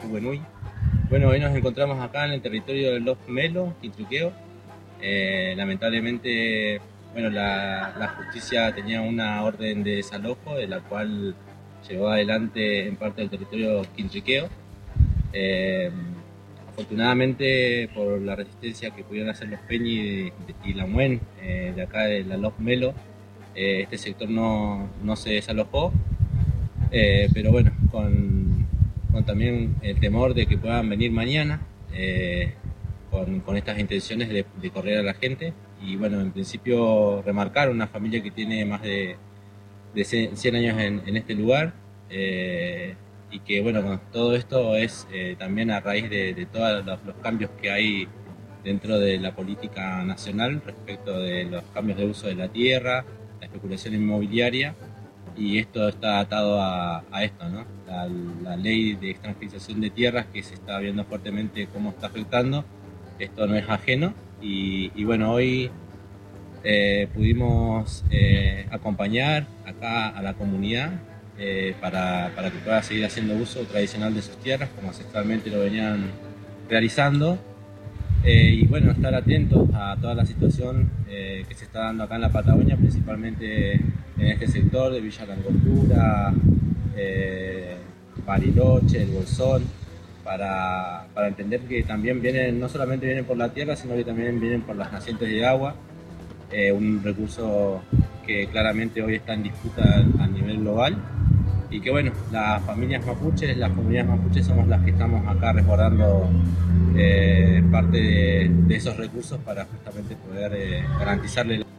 Huenui. Bueno, hoy nos encontramos acá en el territorio del Los Melo, Quintruqueo. Lamentablemente, bueno, la justicia tenía una orden de desalojo, de la cual llevó adelante en parte del territorio quintriqueo. Afortunadamente, por la resistencia que pudieron hacer los Peñi y la Muen de acá de la Los Melo, este sector no se desalojó, pero bueno, con también el temor de que puedan venir mañana con estas intenciones de correr a la gente. Y bueno, en principio remarcar una familia que tiene más de 100 años en este lugar, y que bueno, todo esto es también a raíz de todos los cambios que hay dentro de la política nacional respecto de los cambios de uso de la tierra, la especulación inmobiliaria, y esto está atado a esto, ¿no? La ley de extranjerización de tierras, que se está viendo fuertemente cómo está afectando. Esto no es ajeno, y bueno, hoy pudimos acompañar acá a la comunidad para que pueda seguir haciendo uso tradicional de sus tierras como ancestralmente lo venían realizando, y bueno, estar atentos a toda la situación que se está dando acá en la Patagonia, principalmente en este sector de Villa Langostura, Bariloche, El Bolsón, para entender que también no solamente vienen por la tierra, sino que también vienen por las nacientes de agua, un recurso que claramente hoy está en disputa a nivel global, y que bueno, las comunidades mapuches somos las que estamos acá resguardando parte de esos recursos para justamente poder garantizarle